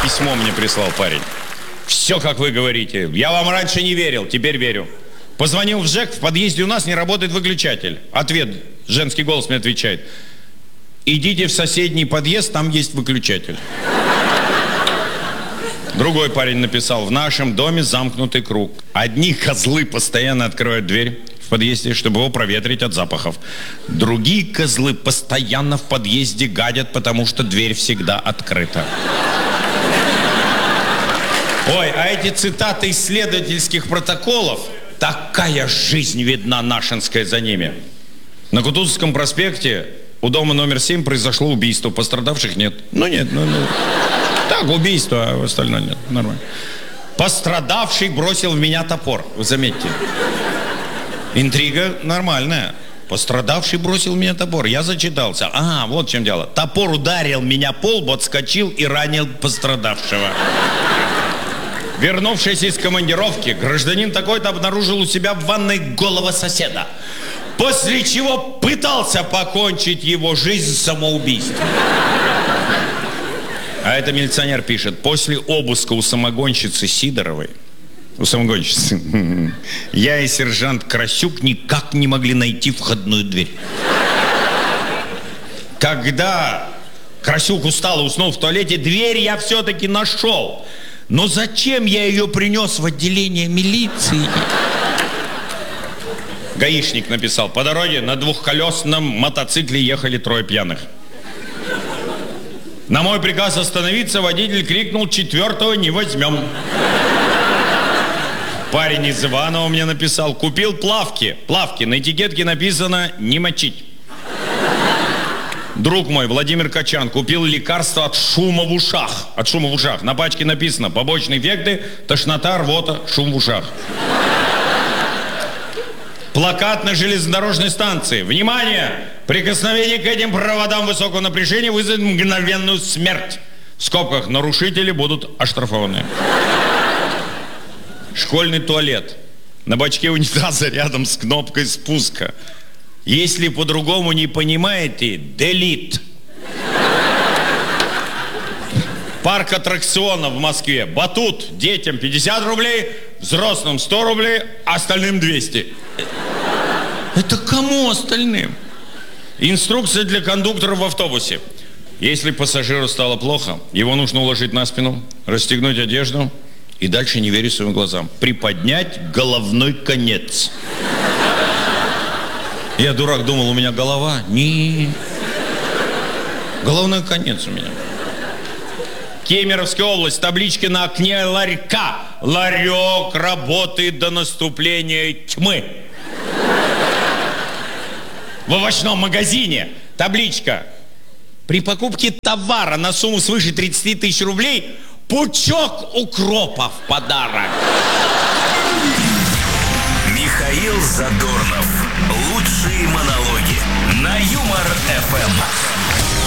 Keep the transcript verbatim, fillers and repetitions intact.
письмо мне прислал парень. Все, как вы говорите. Я вам раньше не верил, теперь верю. Позвонил в ЖЭК, в подъезде у нас не работает выключатель. Ответ, женский голос мне отвечает. Идите в соседний подъезд, там есть выключатель. Другой парень написал, в нашем доме замкнутый круг. Одни козлы постоянно открывают дверь в подъезде, чтобы его проветрить от запахов. Другие козлы постоянно в подъезде гадят, потому что дверь всегда открыта. Ой, а эти цитаты исследовательских протоколов, такая жизнь видна нашинская за ними. На Кутузовском проспекте у дома номер семь произошло убийство, пострадавших нет. Ну нет, ну, ну так, убийство, а остальное нет, нормально. Пострадавший бросил в меня топор, вы заметьте. Интрига нормальная. Пострадавший бросил в меня топор, я зачитался. А, вот в чем дело. Топор ударил меня по лбу, отскочил и ранил пострадавшего. Вернувшись из командировки, гражданин такой-то обнаружил у себя в ванной голого соседа. После чего пытался покончить его жизнь самоубийством. А это милиционер пишет. После обыска у самогонщицы Сидоровой, у самогонщицы, я и сержант Красюк никак не могли найти входную дверь. Когда Красюк устал и уснул в туалете, дверь я все-таки нашел. Но зачем я ее принес в отделение милиции? Гаишник написал, по дороге на двухколесном мотоцикле ехали трое пьяных. На мой приказ остановиться водитель крикнул, четвертого не возьмем. Парень из Иванова мне написал, купил плавки. Плавки, на этикетке написано «не мочить». Друг мой, Владимир Качан, купил лекарство от шума в ушах. От шума в ушах. На пачке написано побочные эффекты, тошнота, рвота, шум в ушах. Плакат на железнодорожной станции. Внимание! Прикосновение к этим проводам высокого напряжения вызовет мгновенную смерть. В скобках нарушители будут оштрафованы. Школьный туалет. На бачке унитаза рядом с кнопкой спуска. Если по-другому не понимаете, делит. Парк аттракционов в Москве. Батут детям пятьдесят рублей, взрослым сто рублей, остальным двести. Это кому остальным? Инструкция для кондуктора в автобусе. Если пассажиру стало плохо, его нужно уложить на спину, расстегнуть одежду и дальше не верить своим глазам. Приподнять головной конец. Я, дурак, думал, у меня голова. Не. Головной конец у меня. Кемеровская область. Таблички на окне ларька. Ларек работает до наступления тьмы. В овощном магазине табличка. При покупке товара на сумму свыше тридцати тысяч рублей пучок укропа в подарок. Михаил Задорнов. Лучшие монологи на Юмор эф эм.